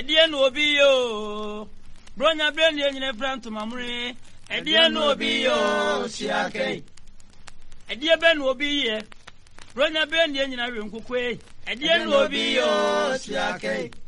Edia no be yo. Bronya Brandy and Frank to Mamre. Edia no be yo. Siake. Edia Ben will be here. Bronya Brandy and Aaron Cookway. Edia no be yo. Siake.